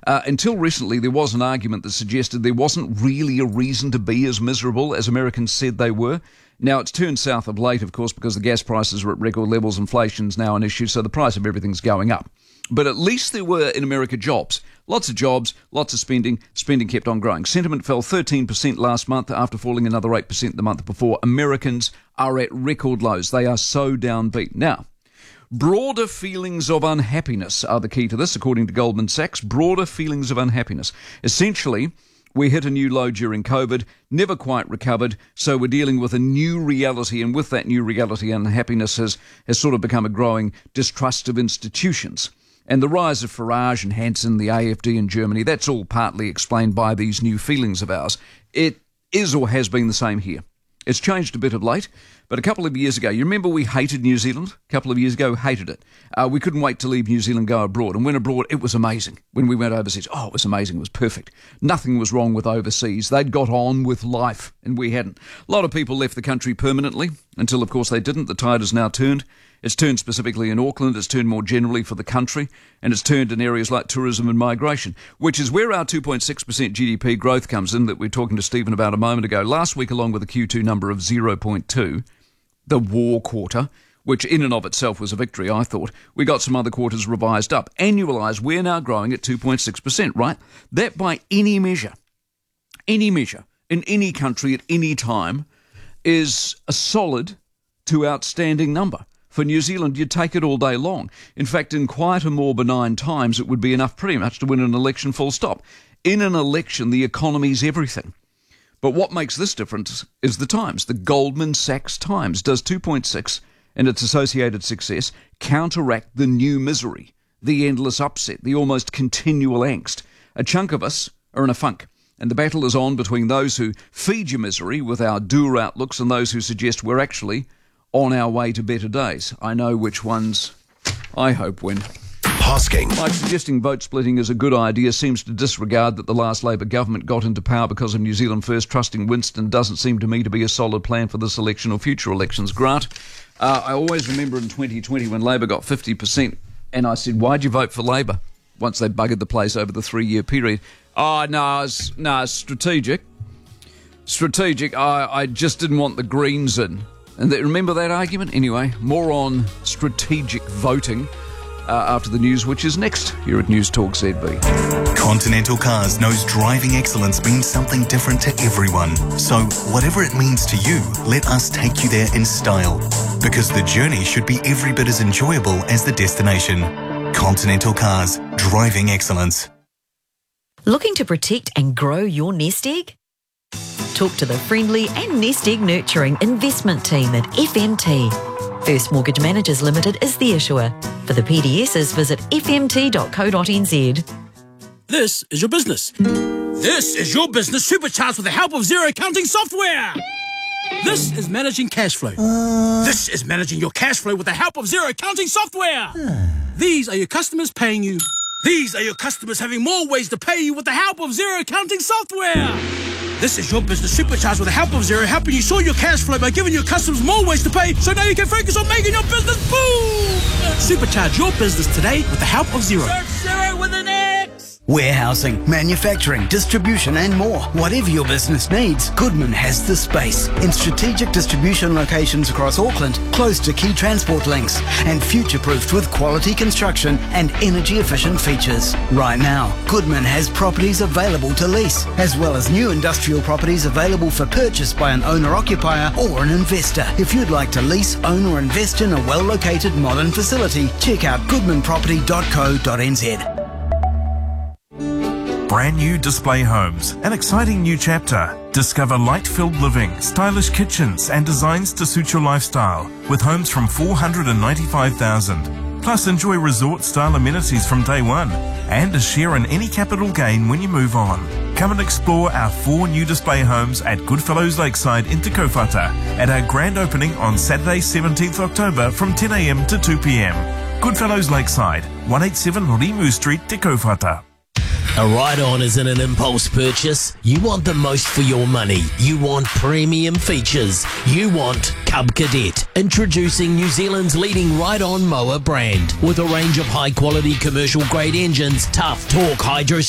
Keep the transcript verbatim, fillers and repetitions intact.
Uh, until recently, there was an argument that suggested there wasn't really a reason to be as miserable as Americans said they were. Now, it's turned south of late, of course, because the gas prices are at record levels, inflation's now an issue, so the price of everything's going up. But at least there were, in America, jobs. Lots of jobs, lots of spending. Spending kept on growing. Sentiment fell thirteen percent last month after falling another eight percent the month before. Americans are at record lows. They are so downbeat. Now, broader feelings of unhappiness are the key to this, according to Goldman Sachs. Broader feelings of unhappiness. Essentially, we hit a new low during COVID, never quite recovered, so we're dealing with a new reality, and with that new reality, unhappiness has, has sort of become a growing distrust of institutions. And the rise of Farage and Hansen, the A F D in Germany, that's all partly explained by these new feelings of ours. It is or has been the same here. It's changed a bit of late, but a couple of years ago, you remember we hated New Zealand? A couple of years ago, hated it. Uh, we couldn't wait to leave New Zealand, go abroad. And when abroad, it was amazing. When we went overseas, oh, it was amazing. It was perfect. Nothing was wrong with overseas. They'd got on with life, and we hadn't. A lot of people left the country permanently, until, of course, they didn't. The tide has now turned. It's turned specifically in Auckland, it's turned more generally for the country, and it's turned in areas like tourism and migration, which is where our two point six percent G D P growth comes in that we were talking to Stephen about a moment ago. Last week, along with a Q two number of zero point two, the war quarter, which in and of itself was a victory, I thought, we got some other quarters revised up. Annualised, we're now growing at two point six percent, right? That by any measure, any measure, in any country at any time, is a solid to outstanding number. For New Zealand, you'd take it all day long. In fact, in quieter, more benign times, it would be enough pretty much to win an election full stop. In an election, the economy's everything. But what makes this different is the Times. The Goldman Sachs Times does two point six and its associated success counteract the new misery, the endless upset, the almost continual angst. A chunk of us are in a funk. And the battle is on between those who feed your misery with our dour outlooks and those who suggest we're actually on our way to better days. I know which ones I hope win. Hosking. Like suggesting vote splitting is a good idea seems to disregard that the last Labour government got into power because of New Zealand First. Trusting Winston doesn't seem to me to be a solid plan for this election or future elections. Grant, uh, I always remember in twenty twenty when Labour got fifty percent and I said, why'd you vote for Labour? Once they buggered the place over the three-year period. Oh, no, it's, no, it's strategic. Strategic. I, I just didn't want the Greens in. And they, remember that argument? Anyway, more on strategic voting uh, after the news, which is next here at News Talk Z B. Continental Cars knows driving excellence means something different to everyone. So whatever it means to you, let us take you there in style. Because the journey should be every bit as enjoyable as the destination. Continental Cars, driving excellence. Looking to protect and grow your nest egg? Talk to the friendly and nest egg nurturing investment team at F M T. First Mortgage Managers Limited is the issuer. For the P D Ss, visit f m t dot co dot n z. This is your business. This is your business supercharged with the help of Xero accounting software. This is managing cash flow. Uh... This is managing your cash flow with the help of Xero accounting software. Uh... These are your customers paying you. These are your customers having more ways to pay you with the help of Xero accounting software. This is your business supercharged with the help of Xero, helping you sort your cash flow by giving your customers more ways to pay, so now you can focus on making your business boom! Supercharge your business today with the help of Xero. Search Xero with an X! Warehousing, manufacturing, distribution and more. Whatever your business needs, Goodman has the space. In strategic distribution locations across Auckland, close to key transport links, and future-proofed with quality construction and energy-efficient features. Right now, Goodman has properties available to lease, as well as new industrial properties available for purchase by an owner-occupier or an investor. If you'd like to lease, own or invest in a well-located modern facility, check out goodman property dot co dot n z. Brand new Display Homes, an exciting new chapter. Discover light-filled living, stylish kitchens and designs to suit your lifestyle with homes from four hundred ninety-five thousand dollars. Plus enjoy resort-style amenities from day one and a share in any capital gain when you move on. Come and explore our four new display homes at Goodfellows Lakeside in Te Kaupata at our grand opening on Saturday seventeenth October from ten a m to two p m. Goodfellows Lakeside, one eighty-seven Rimu Street, Te Kaupata. A ride-on isn't an impulse purchase. You want the most for your money. You want premium features. You want Cub Cadet. Introducing New Zealand's leading ride-on mower brand with a range of high-quality commercial-grade engines, tough torque hydro